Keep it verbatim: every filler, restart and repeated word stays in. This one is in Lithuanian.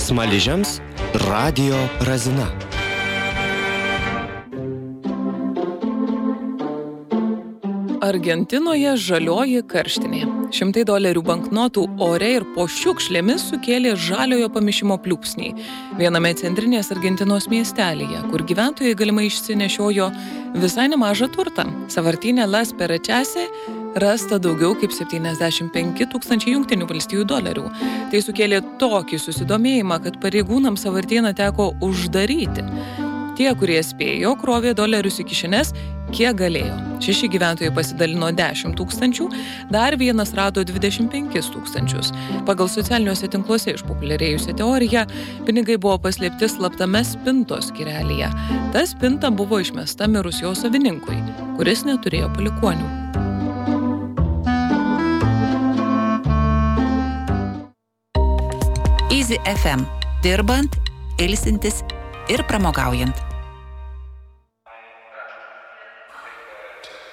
Smaližiams Radio Razina. Argentinoje žalioji karštinė. Šimtai dolerių banknotų ore ir po šiukšlėmis sukėlė žaliojo pamišimo pliūpsnį viename centrinės Argentinos miestelyje, kur gyventojai galimai išsinešiojo visai nemažą turtą. Sąvartyne Las Perechase rasta daugiau kaip septyniasdešimt penki tūkstančiai jungtinių valstijų dolerių. Tai sukėlė tokį susidomėjimą, kad pareigūnams sąvartyną teko uždaryti. Tie, kurie spėjo, krovė dolerius į kišenes, kiek galėjo. Šeši gyventojai pasidalino dešimt tūkstančių, dar vienas rado dvidešimt penkis tūkstančius. Pagal socialiniuose tinkluose išpopuliarėjusią teoriją, pinigai buvo paslėpti slaptame spintos skyrelyje. Ta spinta buvo išmesta mirus jo savininkui, kuris neturėjo palikuonių. Easy F M. Dirbant, ilsintis ir pramogaujant.